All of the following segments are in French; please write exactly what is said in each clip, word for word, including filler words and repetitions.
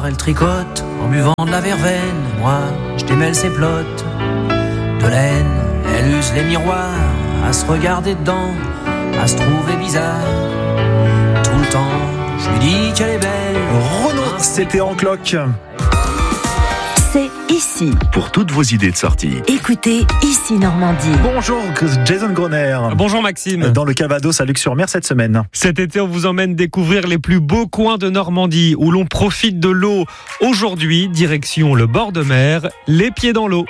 soir elle tricote en buvant de la verveine. Moi je démêle ses plottes de laine. Elle use les miroirs à se regarder dedans, à se trouver bizarre tout le temps. Je lui dis qu'elle est belle. Renaud, c'était en cloque. C'est ici. Pour toutes vos idées de sortie. Écoutez Ici Normandie. Bonjour Jason Groner. Bonjour Maxime. Dans le Calvados à Luc-sur-Mer cette semaine. Cet été, on vous emmène découvrir les plus beaux coins de Normandie où l'on profite de l'eau. Aujourd'hui, direction le bord de mer, les pieds dans l'eau.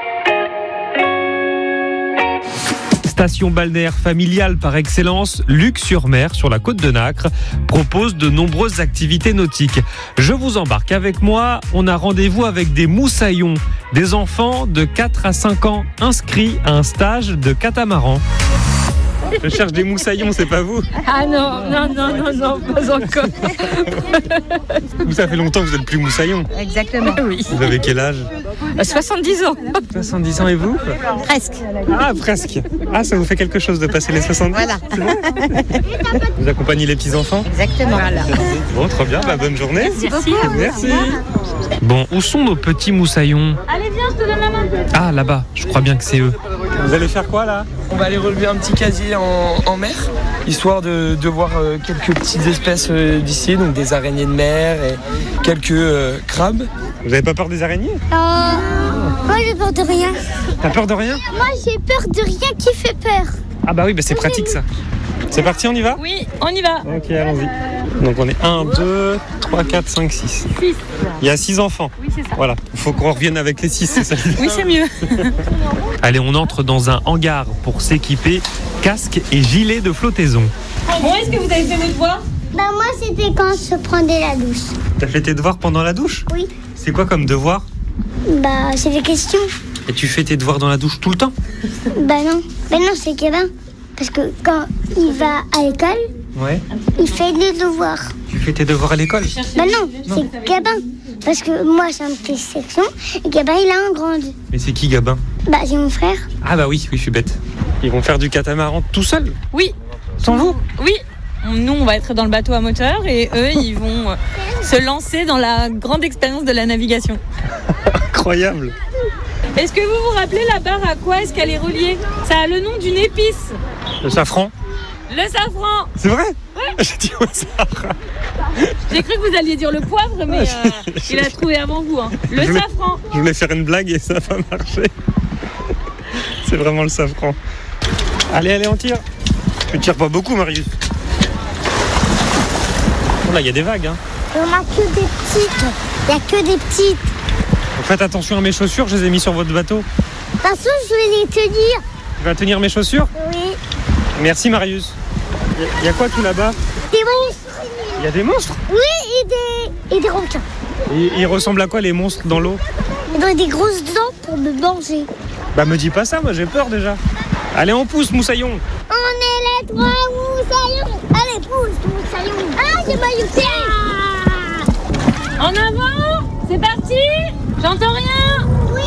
Station balnéaire familiale par excellence, Luc-sur-Mer, sur la côte de Nacre, propose de nombreuses activités nautiques. Je vous embarque avec moi. On a rendez-vous avec des moussaillons, des enfants de quatre à cinq ans inscrits à un stage de catamaran. Je cherche des moussaillons, c'est pas vous? Ah non, non, non, non, non, pas encore. Vous, ça fait longtemps que vous êtes plus moussaillon. Exactement, oui. Vous avez quel âge? soixante-dix ans. soixante-dix ans et vous? Presque. Ah, presque. Ah, ça vous fait quelque chose de passer les soixante-dix? Voilà. Vous accompagnez les petits-enfants? Exactement. Voilà. Bon, trop bien, bah, bonne journée. Merci. Merci. Bon, où sont nos petits moussaillons? Allez, viens, je te donne la main. Ah, là-bas, je crois bien que c'est eux. Vous allez faire quoi, là? On va aller relever un petit casier en, en mer, histoire de, de voir euh, quelques petites espèces euh, d'ici, donc des araignées de mer et quelques euh, crabes. Vous avez pas peur des araignées? Euh, moi j'ai peur de rien. T'as peur de rien? Moi j'ai peur de rien qui fait peur. Ah bah oui, bah c'est pratique ça. C'est parti, on y va? Oui, on y va. Ok, allons-y. Donc on est un, deux, trois, quatre, cinq, six. six. Il y a six enfants. Oui, c'est ça. Voilà, il faut qu'on revienne avec les six, c'est ça? Oui, c'est mieux. Allez, on entre dans un hangar pour s'équiper, casque et gilet de flottaison. Bon, est-ce que vous avez fait vos devoirs? Bah moi c'était quand je prenais la douche. T'as fait tes devoirs pendant la douche? Oui. C'est quoi comme devoir? Bah c'est des questions. Et tu fais tes devoirs dans la douche tout le temps? Bah non. Bah non c'est Kevin. Parce que quand il va à l'école, Ouais. il fait les devoirs. Tu fais tes devoirs à l'école? Bah non, c'est Gabin. Parce que moi j'ai une petite section et Gabin il a un grande. Mais c'est qui Gabin? Bah c'est mon frère. Ah bah oui, oui, je suis bête. Ils vont faire du catamaran tout seuls? Oui. Sans vous? Oui. Nous, on va être dans le bateau à moteur et eux, ils vont euh, se lancer dans la grande expérience de la navigation. Incroyable. Est-ce que vous vous rappelez la barre à quoi est-ce qu'elle est reliée? Ça a le nom d'une épice. Le safran? Le safran. C'est vrai? Ouais. J'ai dit au safran. J'ai cru que vous alliez dire le poivre, mais euh, il a trouvé avant vous. Hein. Le je voulais, safran. Je voulais faire une blague et ça n'a pas marché. C'est vraiment le safran. Allez, allez, on tire. Tu tires pas beaucoup, Marius. Oh là, il y a des vagues. Hein. On a que des petites. Il y a que des petites. Donc faites attention à mes chaussures, je les ai mis sur votre bateau. De toute façon, je vais les tenir. Tu vas tenir mes chaussures? Oui. Merci, Marius. Il y a quoi tout là-bas? Des monstres. Il y a des monstres? Oui, et des, et des requins. Et ils ressemblent à quoi les monstres dans l'eau? Ils ont des grosses dents pour me manger. Bah me dis pas ça, moi j'ai peur déjà. Allez, on pousse, moussaillon. On est les trois moussaillons. Allez, pousse, moussaillon. Ah, j'ai mailloté. En avant. C'est parti. J'entends rien. Oui.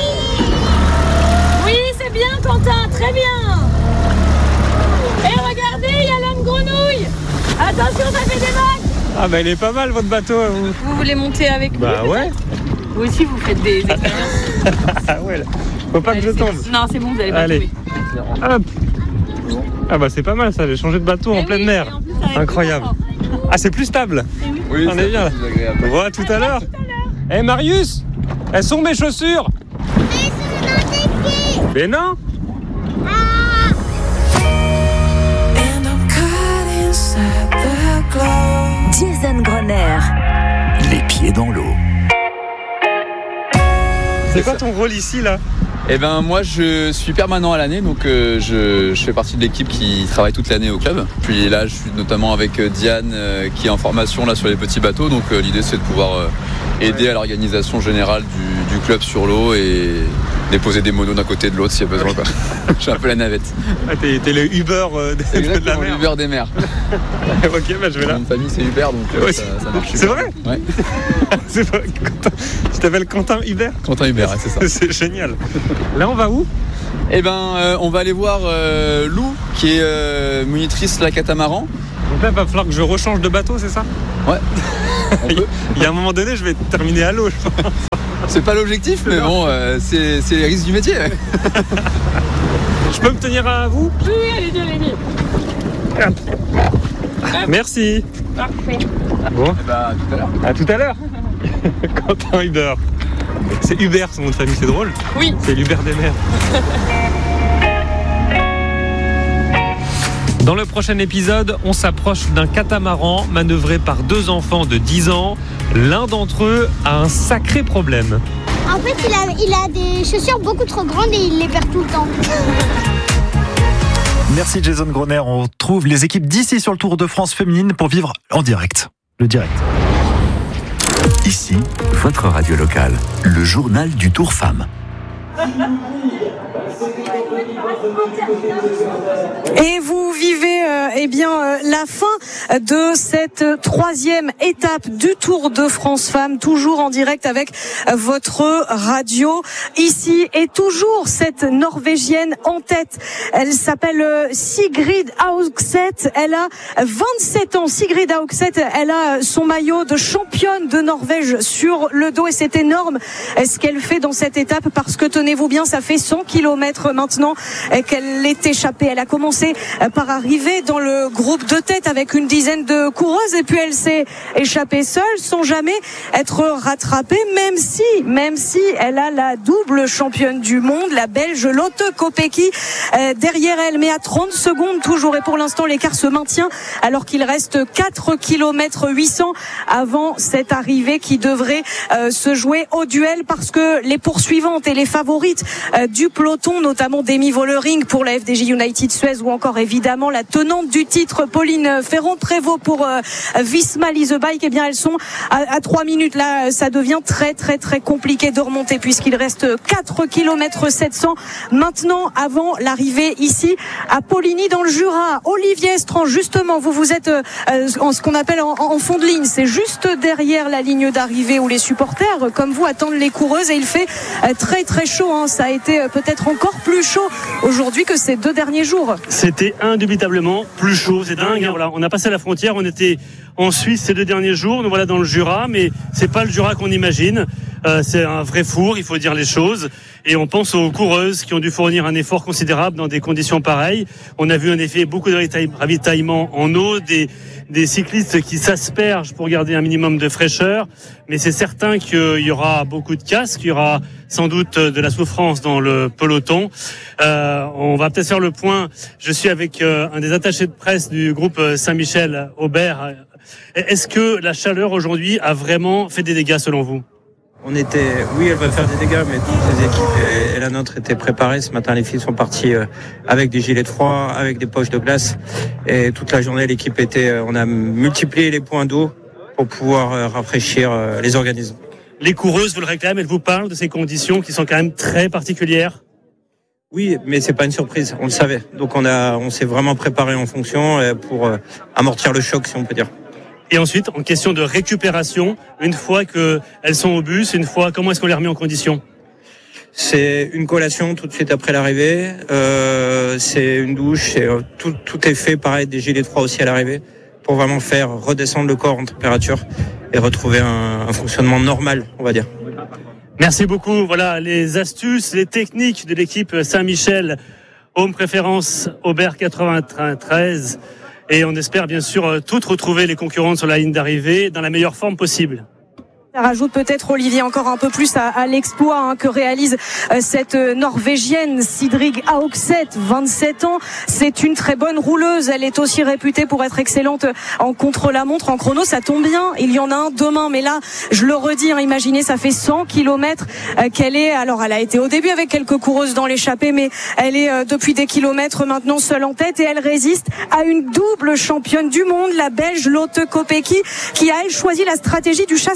Oui, c'est bien, Quentin. Très bien. Et regardez, il y a l'homme grenouille. Attention, ça fait des vagues. Ah bah il est pas mal votre bateau. Vous, vous voulez monter avec nous? Bah ouais. Vous aussi, vous faites des expériences. Ah ouais, là. Faut pas Allez, que je tombe. Non, c'est bon, vous allez pas Allez. tomber. Hop. Ah bah c'est pas mal ça, j'ai changé de bateau Et en pleine oui, mer. et en plus, ça va être Incroyable. plus marrant. Ah c'est plus stable. Oui, on est bien là. On voit tout à l'heure. Eh Marius, elles sont mes chaussures? Mais non. Jason Groner. Les pieds dans l'eau. C'est quoi ton rôle ici là? Eh ben moi je suis permanent à l'année, donc euh, je, je fais partie de l'équipe qui travaille toute l'année au club. Puis là je suis notamment avec Diane euh, qui est en formation là sur les petits bateaux, donc euh, l'idée c'est de pouvoir euh, aider à l'organisation générale du, du club sur l'eau et déposer des monos d'un côté de l'autre s'il y a besoin quoi. Je suis un peu la navette. Ah, t'es, t'es le Uber euh, de, de la mer. Uber des mers. Ok, bah je vais là. Mon famille c'est Uber, donc euh, Ouais, ça, ça marche. c'est vrai? Ouais. C'est pas Quentin. Tu t'appelles Quentin Hubert? Quentin Uber, ouais, c'est ça. C'est génial. Là on va où? Eh ben euh, on va aller voir euh, Lou qui est euh, monitrice la catamaran. Donc là il va falloir que je rechange de bateau, c'est ça? Ouais. Il y a un moment donné, je vais terminer à l'eau, je pense. C'est pas l'objectif, mais bon, euh, c'est, c'est les risques du métier. Je peux me tenir à vous ? Oui, oui, allez-y, allez-y. Merci. Parfait. Bon, Eh bah, à tout à l'heure. à tout à l'heure. Quentin Hubert. C'est Hubert, son nom de famille, c'est drôle. Oui. C'est l'Hubert des mers. Dans le prochain épisode, on s'approche d'un catamaran manœuvré par deux enfants de dix ans. L'un d'entre eux a un sacré problème. En fait, il a, il a des chaussures beaucoup trop grandes et il les perd tout le temps. Merci Jason Groner. On retrouve les équipes d'ici sur le Tour de France féminine pour vivre en direct. Le direct. Ici, votre radio locale, le journal du Tour Femmes. Et vous vivez euh, eh bien euh, la fin de cette troisième étape du Tour de France Femmes, toujours en direct avec euh, votre radio. Ici est toujours cette Norvégienne en tête. Elle s'appelle euh, Sigrid Augseth. Elle a vingt-sept ans. Sigrid Augseth, elle a son maillot de championne de Norvège sur le dos et c'est énorme ce qu'elle fait dans cette étape parce que tenez-vous bien, ça fait cent kilomètres maintenant qu'elle est échappée. Elle a commencé par arriver dans le groupe de tête avec une dizaine de coureuses et puis elle s'est échappée seule sans jamais être rattrapée, même si, même si elle a la double championne du monde, la Belge Lotte Kopecky euh, derrière elle, mais à trente secondes toujours. Et pour l'instant, l'écart se maintient alors qu'il reste quatre kilomètres huit cents avant cette arrivée qui devrait euh, se jouer au duel parce que les poursuivantes et les favorites euh, du peloton, notamment Demi Vollering pour la F D J United Suez ou encore évidemment la tenante du titre Pauline Ferrand-Prévot pour euh, Visma Lease Bike, eh bien elles sont à, à trois minutes. Là, ça devient très très très compliqué de remonter puisqu'il reste quatre kilomètres sept cents maintenant avant l'arrivée ici à Poligny dans le Jura. Olivier Estran, justement, vous vous êtes euh, en ce qu'on appelle en, en fond de ligne, c'est juste derrière la ligne d'arrivée où les supporters comme vous attendent les coureuses et il fait euh, très très chaud, hein. Ça a été euh, peut-être encore plus chaud aujourd'hui que ces deux derniers jours. C'était indubitablement plus chaud, c'est dingue, hein, voilà. On a passé la frontière, on était en Suisse ces deux derniers jours, nous voilà dans le Jura, mais c'est pas le Jura qu'on imagine. Euh, c'est un vrai four, il faut dire les choses. Et on pense aux coureuses qui ont dû fournir un effort considérable dans des conditions pareilles. On a vu en effet beaucoup de ravitaillement en eau, des, des cyclistes qui s'aspergent pour garder un minimum de fraîcheur. Mais c'est certain qu'il y aura beaucoup de casse, qu'il y aura sans doute de la souffrance dans le peloton. Euh, on va peut-être faire le point. Je suis avec euh, un des attachés de presse du groupe Saint-Michel, Aubert. Est-ce que la chaleur aujourd'hui a vraiment fait des dégâts selon vous ? On était, oui, elle va faire des dégâts, mais toutes les équipes et la nôtre étaient préparées. Ce matin, les filles sont parties avec des gilets de froid, avec des poches de glace. Et toute la journée, l'équipe était, on a multiplié les points d'eau pour pouvoir rafraîchir les organismes. Les coureuses vous le réclament, elles vous parlent de ces conditions qui sont quand même très particulières. Oui, mais c'est pas une surprise, on le savait. Donc on a, on s'est vraiment préparé en fonction pour amortir le choc, si on peut dire. Et ensuite, en question de récupération, une fois qu'elles sont au bus, une fois, comment est-ce qu'on les remet en condition ? C'est une collation tout de suite après l'arrivée, euh, c'est une douche, c'est, tout, tout est fait, pareil, des gilets de froid aussi à l'arrivée, pour vraiment faire redescendre le corps en température et retrouver un, un fonctionnement normal, on va dire. Merci beaucoup. Voilà les astuces, les techniques de l'équipe Saint-Michel, Home Préférence Aubert quatre-vingt-treize. Et on espère bien sûr toutes retrouver les concurrentes sur la ligne d'arrivée dans la meilleure forme possible. Ça rajoute peut-être, Olivier, encore un peu plus à, à l'exploit hein, que réalise euh, cette euh, Norvégienne Sigrid Augseth, vingt-sept ans. C'est une très bonne rouleuse. Elle est aussi réputée pour être excellente en contre-la-montre, en chrono. Ça tombe bien, il y en a un demain. Mais là, je le redis, hein, imaginez, ça fait cent kilomètres euh, qu'elle est. Alors, elle a été au début avec quelques coureuses dans l'échappée, mais elle est euh, depuis des kilomètres maintenant seule en tête. Et elle résiste à une double championne du monde, la Belge Lotte Kopecky, qui a, elle, choisi la stratégie du chasse-patate.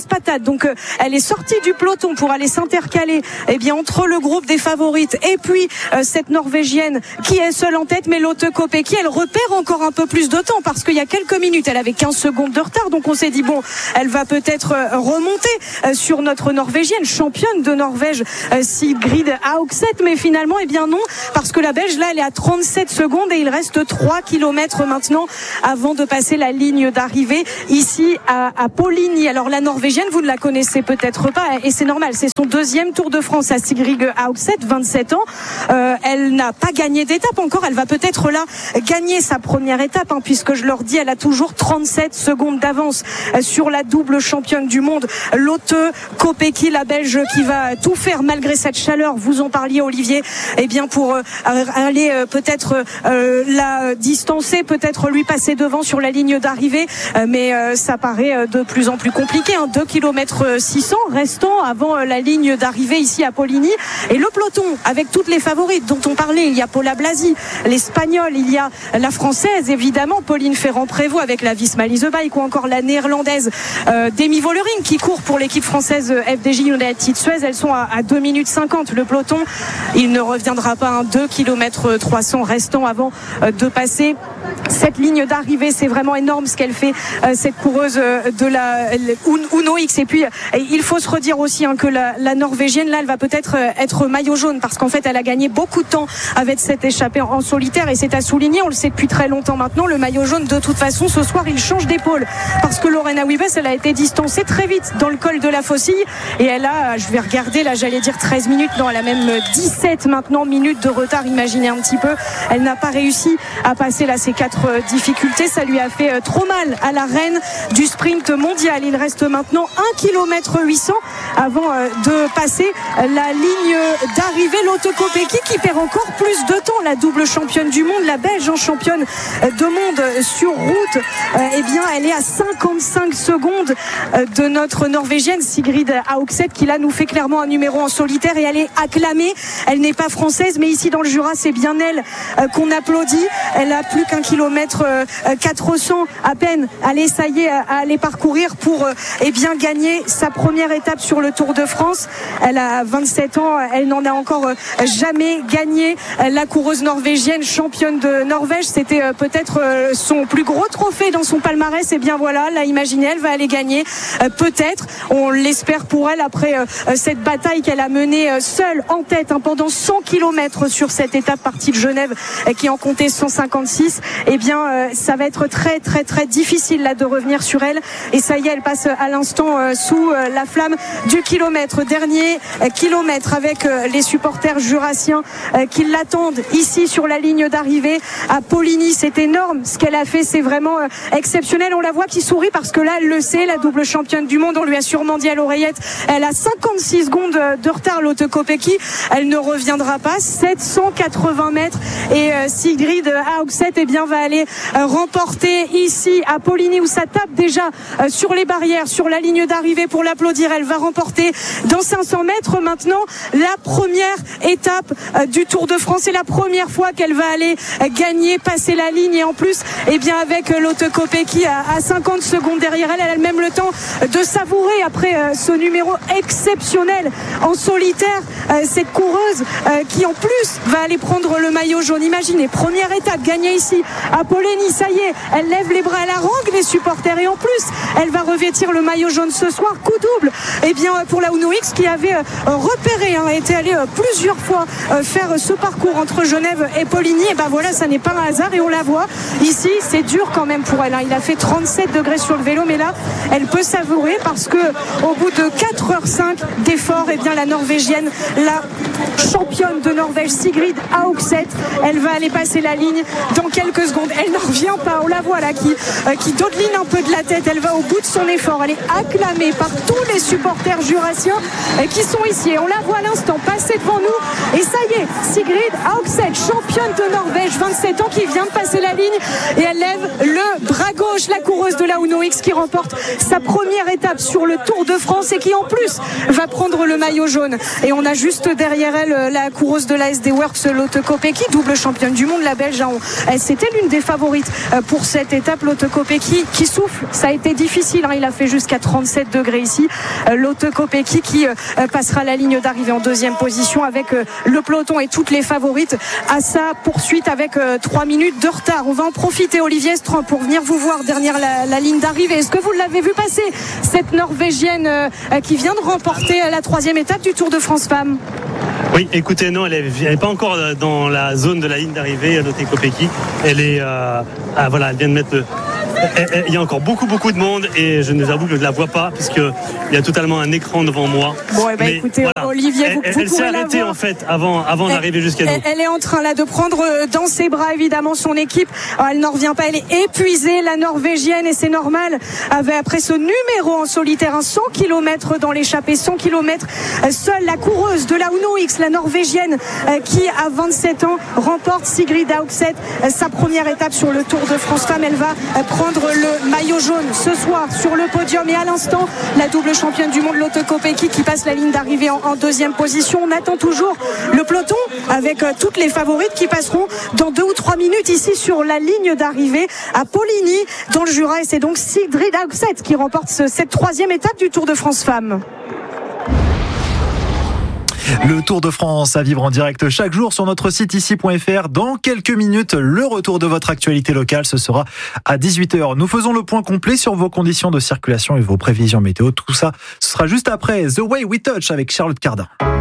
Donc euh, elle est sortie du peloton pour aller s'intercaler eh bien entre le groupe des favorites et puis euh, cette Norvégienne qui est seule en tête. Mais Lotte Kopecky, elle repère encore un peu plus de temps parce qu'il y a quelques minutes elle avait quinze secondes de retard. Donc on s'est dit bon, elle va peut-être euh, remonter euh, sur notre Norvégienne, championne de Norvège, euh, Sigrid Haugset. Mais finalement eh bien non, parce que la Belge là elle est à trente-sept secondes et il reste trois kilomètres maintenant avant de passer la ligne d'arrivée ici à, à Poligny. Alors la Norvégienne, vous ne la connaissez peut-être pas et c'est normal, c'est son deuxième Tour de France à Sigrid Haugset, vingt-sept ans. Euh, elle n'a pas gagné d'étape encore, elle va peut-être là gagner sa première étape hein, puisque je leur dis, elle a toujours trente-sept secondes d'avance sur la double championne du monde Lotte Kopecky, la Belge qui va tout faire malgré cette chaleur. Vous en parliez Olivier, eh bien pour euh, aller euh, peut-être euh, la distancer, peut-être lui passer devant sur la ligne d'arrivée, euh, mais euh, ça paraît euh, de plus en plus compliqué hein. deux kilomètres six cents restant avant euh, la ligne d'arrivée ici à Poligny. Et le peloton avec toutes les favorites dont on parlait, il y a Paula Blasi, l'Espagnole, il y a la Française évidemment Pauline Ferrand-Prévot avec la Visma Lease Bike, ou encore la Néerlandaise euh, Demi Vollering qui court pour l'équipe française euh, F D J United Suez. Elles sont à, à deux minutes cinquante. Le peloton, il ne reviendra pas hein, deux kilomètres trois cents restant avant euh, de passer cette ligne d'arrivée. C'est vraiment énorme ce qu'elle fait euh, cette coureuse euh, de la Uno X. Et puis euh, il faut se redire aussi hein, que la, la Norvégienne là elle va peut-être euh, être maillot jaune parce qu'en fait elle a gagné beaucoup de temps avec cette échappée en, en solitaire et c'est à souligner, on le sait depuis très longtemps maintenant, le maillot jaune de toute façon ce soir il change d'épaule parce que Lorena Wiebes elle a été distancée très vite dans le col de la Faucille et elle a, je vais regarder là, j'allais dire treize minutes, non elle a même dix-sept maintenant minutes de retard, imaginez un petit peu. Elle n'a pas réussi à passer là ces quatre difficultés, ça lui a fait trop mal à la reine du sprint mondial. Il reste maintenant un kilomètre huit cents avant de passer la ligne d'arrivée. Lotte Kopecky qui perd encore plus de temps, la double championne du monde, la Belge en championne de monde sur route, eh bien elle est à cinquante-cinq secondes de notre Norvégienne Sigrid Haugset qui là nous fait clairement un numéro en solitaire et elle est acclamée. Elle n'est pas française mais ici dans le Jura c'est bien elle qu'on applaudit. Elle a plus qu'un kilomètre quatre cents à peine. Allez, ça y est, à aller parcourir pour eh bien gagner sa première étape sur le Tour de France. Elle a vingt-sept ans, elle n'en a encore jamais gagné. La coureuse norvégienne championne de Norvège, c'était peut-être son plus gros trophée dans son palmarès. Et bien voilà, là imaginez, elle va aller gagner peut-être, on l'espère pour elle après cette bataille qu'elle a menée seule en tête hein, pendant cent kilomètres sur cette étape partie de Genève qui en comptait cent cinquante-six. Et bien ça va être très très très difficile là de revenir sur elle et ça y est, elle passe à l'instant euh, sous euh, la flamme du kilomètre, dernier euh, kilomètre avec euh, les supporters jurassiens euh, qui l'attendent ici sur la ligne d'arrivée à Poligny. C'est énorme ce qu'elle a fait, c'est vraiment euh, exceptionnel. On la voit qui sourit parce que là elle le sait, la double championne du monde, on lui a sûrement dit à l'oreillette, elle a cinquante-six secondes de retard. Lotte Kopecky, elle ne reviendra pas, sept cent quatre-vingts mètres et euh, Sigrid Haugset eh bien va aller euh, remporter ici à Poligny où ça tape déjà euh, sur les barrières, sur la ligne d'arrivée pour l'applaudir. Elle va remporter dans cinq cents mètres maintenant la première étape euh, du Tour de France. C'est la première fois qu'elle va aller euh, gagner, passer la ligne et en plus eh bien avec euh, Lotte Kopecky à, à cinquante secondes derrière elle, elle a même le temps de savourer après euh, ce numéro exceptionnel en solitaire euh, cette coureuse euh, qui en plus va aller prendre le maillot jaune. Imaginez, première étape gagnée ici à Poligny, ça y est, elle lève les bras, elle harangue les supporters et en plus elle va revêtir le maillot jaune ce soir, coup double eh bien pour la Uno X qui avait euh, repéré, hein, était allée euh, plusieurs fois euh, faire euh, ce parcours entre Genève et Poligny. Et ben voilà, ça n'est pas un hasard et on la voit ici, c'est dur quand même pour elle, hein. Il a fait trente-sept degrés sur le vélo mais là elle peut savourer parce que au bout de quatre heures cinq d'effort, eh bien la Norvégienne, la championne de Norvège Sigrid Haugset, elle va aller passer la ligne dans quelques secondes. Elle n'en revient pas, on la voit là qui, euh, qui dodeline un peu de la tête, elle va au bout de son effort, elle est acclamée par tous les supporters jurassiens qui sont ici. Et on la voit à l'instant passer devant nous. Et ça y est, Sigrid Haugset, championne de Norvège, vingt-sept ans, qui vient de passer la ligne. Et elle lève le bras gauche, la coureuse de la Uno X qui remporte sa première étape sur le Tour de France et qui en plus va prendre le maillot jaune. Et on a juste derrière elle la coureuse de la S D Works, Lotte Kopecky, double championne du monde, la Belge. C'était l'une des favorites pour cette étape. Lotte Kopecky qui souffle, ça a été difficile, il a fait jusqu'à trente-sept degrés ici. Lotte Kopecky qui passera la ligne d'arrivée en deuxième position avec le peloton et toutes les favorites à sa poursuite avec trois minutes de retard. On va en profiter, Olivier Estran, pour venir vous voir derrière la, la ligne d'arrivée. Est-ce que vous l'avez vu passer, cette Norvégienne qui vient de remporter la troisième étape du Tour de France Femmes? Oui, écoutez, non, elle n'est pas encore dans la zone de la ligne d'arrivée, Lotte Kopecky. Elle est, euh, ah, voilà, elle vient de mettre le... Il y a encore beaucoup beaucoup de monde et je ne vous avoue que je ne la vois pas puisqu'il y a totalement un écran devant moi. Bon, eh ben, mais écoutez, voilà, Olivier, vous, elle, vous elle s'est arrêtée en fait avant, avant elle, d'arriver jusqu'à nous. Elle est en train là de prendre dans ses bras évidemment son équipe. Alors, elle n'en revient pas, elle est épuisée, la Norvégienne, et c'est normal. Après ce numéro en solitaire, cent kilomètres dans l'échappée, cent kilomètres, seule la coureuse de la Uno X, la Norvégienne, qui à vingt-sept ans remporte, Sigrid Haugset, sa première étape sur le Tour de France Femmes. Elle va prendre le maillot jaune ce soir sur le podium. Et à l'instant, la double championne du monde, Lotte Kopecky, qui passe la ligne d'arrivée en, en deuxième position. On attend toujours le peloton avec euh, toutes les favorites qui passeront dans deux ou trois minutes ici sur la ligne d'arrivée à Poligny dans le Jura. Et c'est donc Sigrid Haugset qui remporte ce, cette troisième étape du Tour de France Femmes. Le Tour de France à vivre en direct chaque jour sur notre site ici point f r. Dans quelques minutes, le retour de votre actualité locale, ce sera à dix-huit heures. Nous faisons le point complet sur vos conditions de circulation et vos prévisions météo. Tout ça, ce sera juste après The Way We Touch avec Charlotte Cardin.